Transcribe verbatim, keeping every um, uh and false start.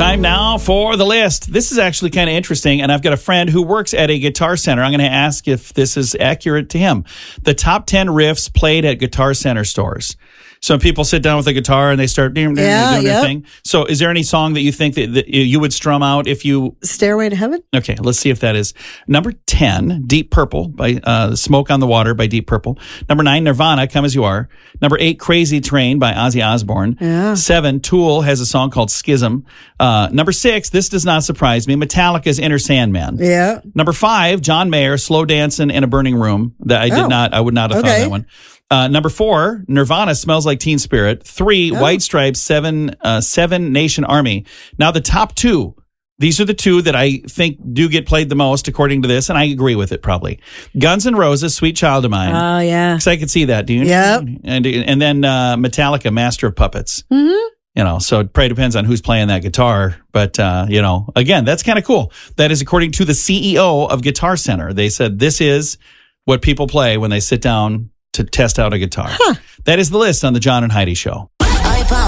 Time now for the list. This is actually kind of interesting, and I've got a friend who works at a Guitar Center. I'm going to ask if this is accurate to him. The top ten riffs played at Guitar Center stores. So people sit down with a guitar and they start doing, yeah, doing yep. their thing. So is there any song that you think that, that you would strum out if you... Stairway to Heaven? Okay, let's see if that is. Number ten, Deep Purple, by uh, Smoke on the Water by Deep Purple. Number nine, Nirvana, Come As You Are. Number eight, Crazy Train by Ozzy Osbourne. Yeah. Seven, Tool has a song called Schism. Uh, number six, this does not surprise me, Metallica's Enter Sandman. Yeah. Number five, John Mayer, Slow Dancing in a Burning Room. That I did Oh. not, I would not have Okay. thought that one. Uh, number four, Nirvana, Smells Like Teen Spirit. Three, Oh. White Stripes, seven, uh, seven, Nation Army. Now the top two, these are the two that I think do get played the most according to this, and I agree with it probably. Guns N' Roses, Sweet Child of Mine. Oh, yeah. Because I could see that, do you? Yep. And, and then uh, Metallica, Master of Puppets. Mm-hmm. You know, so it probably depends on who's playing that guitar. But, uh, you know, again, that's kind of cool. That is according to the C E O of Guitar Center. They said this is what people play when they sit down to test out a guitar. Huh. That is the list on the John and Heidi Show.